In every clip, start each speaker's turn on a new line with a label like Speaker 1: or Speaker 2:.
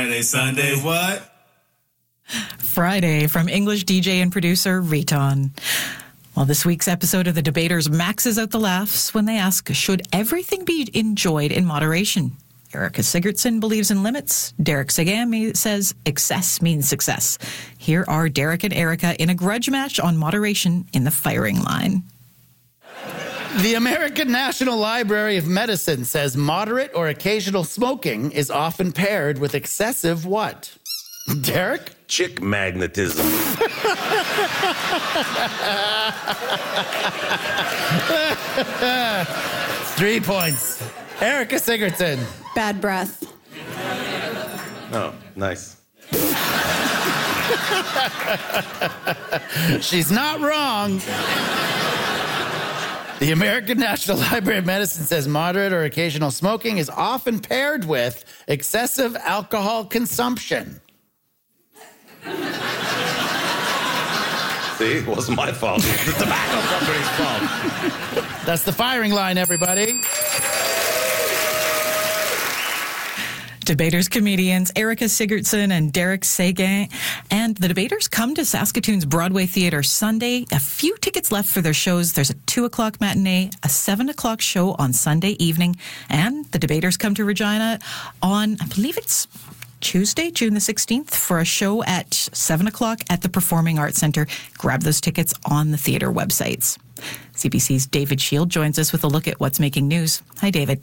Speaker 1: Saturday, Sunday, what?
Speaker 2: Friday from English DJ and producer Riton. Well, this week's episode of The Debaters maxes out the laughs when they ask, should everything be enjoyed in moderation? Erica Sigurdsson believes in limits. Derek Seguin says excess means success. Here are Derek and Erica in a grudge match on moderation in the firing line.
Speaker 3: The American National Library of Medicine says moderate or occasional smoking is often paired with excessive what? Derek?
Speaker 4: Chick magnetism.
Speaker 3: 3 points. Erica Sigurdsson.
Speaker 5: Bad breath.
Speaker 4: Oh, nice.
Speaker 3: She's not wrong. The American National Library of Medicine says moderate or occasional smoking is often paired with excessive alcohol consumption.
Speaker 4: See, it wasn't my fault. It's the tobacco company's fault.
Speaker 3: That's the firing line, everybody.
Speaker 2: Debaters comedians Erica Sigurdsson and Derek Seguin. And the Debaters come to Saskatoon's Broadway Theatre Sunday. A few tickets left for their shows. There's a 2 o'clock matinee, a 7 o'clock show on Sunday evening. And the Debaters come to Regina on, I believe it's Tuesday, June the 16th, for a show at 7 o'clock at the Performing Arts Centre. Grab those tickets on the theatre websites. CBC's David Shield joins us with a look at what's making news. Hi, David.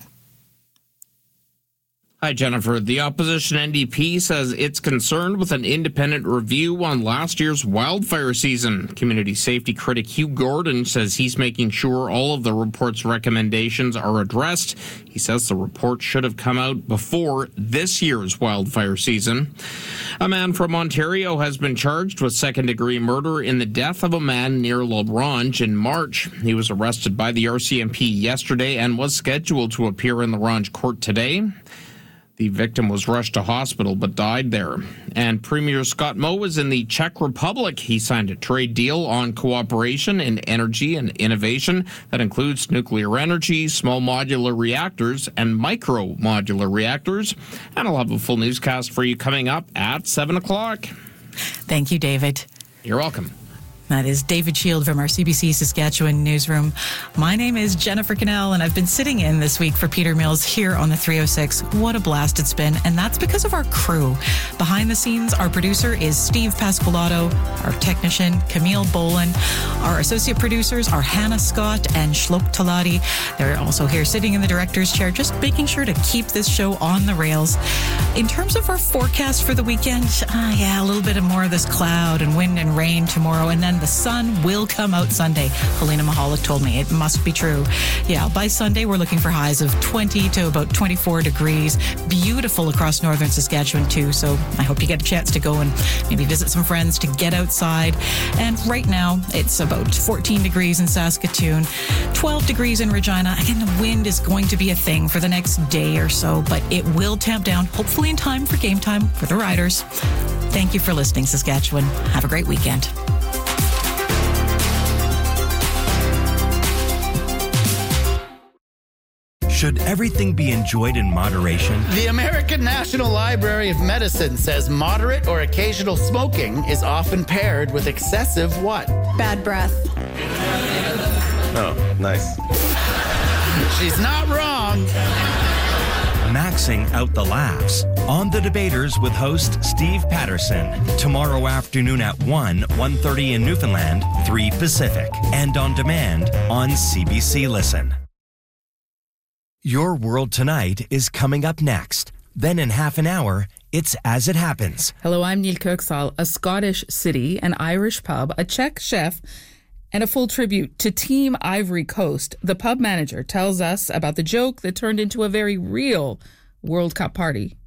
Speaker 6: Hi, Jennifer. The opposition NDP says it's concerned with an independent review on last year's wildfire season. Community safety critic Hugh Gordon says he's making sure all of the report's recommendations are addressed. He says the report should have come out before this year's wildfire season. A man from Ontario has been charged with second-degree murder in the death of a man near La Ronge in March. He was arrested by the RCMP yesterday and was scheduled to appear in La Ronge court today. The victim was rushed to hospital but died there. And Premier Scott Moe is in the Czech Republic. He signed a trade deal on cooperation in energy and innovation that includes nuclear energy, small modular reactors, and micro modular reactors. And I'll have a full newscast for you coming up at 7 o'clock.
Speaker 2: Thank you, David.
Speaker 6: You're welcome.
Speaker 2: That is David Shield from our CBC Saskatchewan newsroom. My name is Jennifer Cannell, and I've been sitting in this week for Peter Mills here on the 306. What a blast it's been, and that's because of our crew. Behind the scenes, our producer is Steve Pasqualato, our technician, Camille Boland. Our associate producers are Hannah Scott and Shlok Talati. They're also here sitting in the director's chair, just making sure to keep this show on the rails. In terms of our forecast for the weekend, a little bit more of this cloud and wind and rain tomorrow, and then the sun will come out Sunday. Helena Mahalik told me it must be true. Yeah, by Sunday, we're looking for highs of 20 to about 24 degrees. Beautiful across northern Saskatchewan, too. So I hope you get a chance to go and maybe visit some friends to get outside. And right now, it's about 14 degrees in Saskatoon, 12 degrees in Regina. Again, the wind is going to be a thing for the next day or so, but it will tamp down, hopefully in time for game time for the Riders. Thank you for listening, Saskatchewan. Have a great weekend.
Speaker 7: Should everything be enjoyed in moderation?
Speaker 3: The American National Library of Medicine says moderate or occasional smoking is often paired with excessive what?
Speaker 5: Bad breath.
Speaker 4: Oh, nice.
Speaker 3: She's not wrong.
Speaker 7: Maxing out the laughs on The Debaters with host Steve Patterson. Tomorrow afternoon at 1:30 in Newfoundland, 3 Pacific. And on demand on CBC Listen. Your World Tonight is coming up next. Then in half an hour, it's As It Happens.
Speaker 8: Hello, I'm Neil Kirksall. A Scottish city, an Irish pub, a Czech chef, and a full tribute to Team Ivory Coast. The pub manager tells us about the joke that turned into a very real World Cup party.